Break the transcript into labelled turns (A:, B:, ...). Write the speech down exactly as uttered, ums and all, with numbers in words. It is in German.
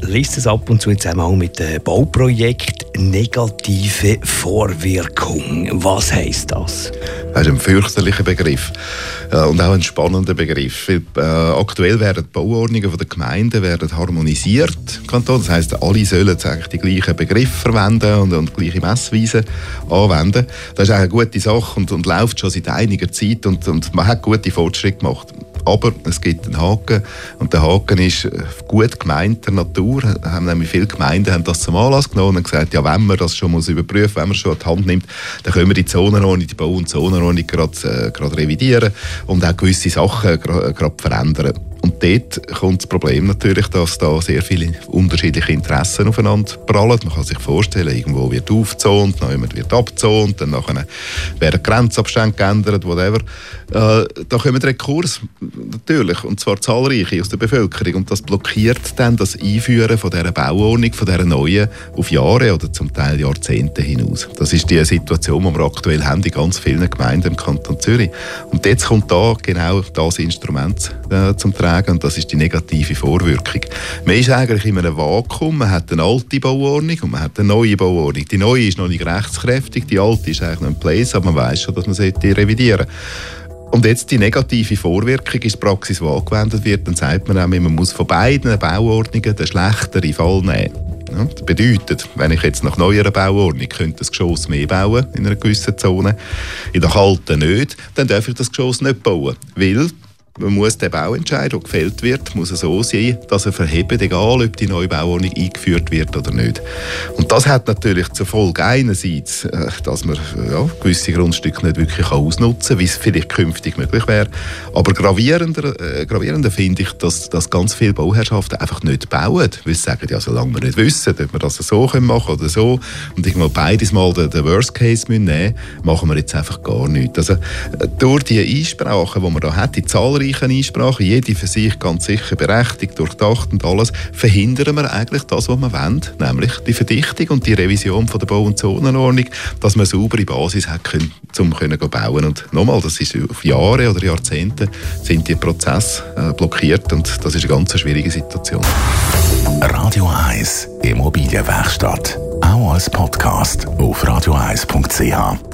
A: liest es ab und zu jetzt einmal mit dem Bauprojekt negative Vorwirkung. Was heisst das?
B: Das ist ein fürchterlicher Begriff und auch ein spannender Begriff. Weil, äh, aktuell werden die Bauordnungen der Gemeinden werden harmonisiert. Das heisst, alle sollen eigentlich die gleichen Begriffe verwenden und, und die gleiche Messweise anwenden. Das ist eigentlich eine gute Sache und, und läuft schon seit einiger Zeit und, und man hat gute Fortschritte gemacht. Aber es gibt einen Haken und der Haken ist gut gemeinter Natur. Haben nämlich viele Gemeinden haben das zum Anlass genommen und gesagt, ja, wenn man das schon muss überprüfen, wenn man es schon an die Hand nimmt, dann können wir die Zonenordnung, die Bau- und Zonenordnung gerade, äh, gerade revidieren und auch gewisse Sachen gerade, gerade verändern. Und dort kommt das Problem natürlich, dass da sehr viele unterschiedliche Interessen aufeinander prallen. Man kann sich vorstellen, irgendwo wird aufgezont, jemand wird abgezont, dann nachher werden Grenzabstände geändert, whatever. Äh, da kommen Rekurse natürlich, und zwar zahlreiche aus der Bevölkerung. Und das blockiert dann das Einführen von dieser Bauordnung, von dieser neuen, auf Jahre oder zum Teil Jahrzehnte hinaus. Das ist die Situation, die wir aktuell haben in ganz vielen Gemeinden im Kanton Zürich. Und jetzt kommt da genau das Instrument äh, zum Tragen. Und das ist die negative Vorwirkung. Man ist eigentlich in einem Vakuum. Man hat eine alte Bauordnung und man hat eine neue Bauordnung. Die neue ist noch nicht rechtskräftig, die alte ist eigentlich noch in place, aber man weiss schon, dass man sie revidieren sollte. Und jetzt die negative Vorwirkung ist die Praxis, die angewendet wird. Dann sagt man auch, man muss von beiden Bauordnungen den schlechteren Fall nehmen. Ja, das bedeutet, wenn ich jetzt nach neuer Bauordnung könnte das Geschoss mehr bauen in einer gewissen Zone, in der kalten nicht, dann darf ich das Geschoss nicht bauen. Weil man muss den Bauentscheid, der gefällt wird, muss so sein, dass er verhebt, egal ob die neue Bauordnung eingeführt wird oder nicht. Und das hat natürlich zur Folge einerseits, dass man ja, gewisse Grundstücke nicht wirklich ausnutzen kann, wie es vielleicht künftig möglich wäre. Aber gravierender, äh, gravierender finde ich, dass, dass ganz viele Bauherrschaften einfach nicht bauen. Weil sie sagen, ja, solange wir nicht wissen, ob wir das so machen können oder so, und irgendwann beides mal den, den Worst Case nehmen müssen, machen wir jetzt einfach gar nichts. Also durch die Einsprachen, die man da hat, die zahlreichen Einsprachen, jede für sich ganz sicher berechtigt, durchdacht und alles, verhindern wir eigentlich das, was wir wollen, nämlich die Verdichtung und die Revision von der Bau- und Zonenordnung, dass man eine saubere Basis hat, können, um können bauen. Und nochmal, das ist auf Jahre oder Jahrzehnte sind die Prozesse äh, blockiert und das ist eine ganz schwierige Situation.
C: Radio eins Immobilienwerkstatt, auch als Podcast auf radio eins punkt c h.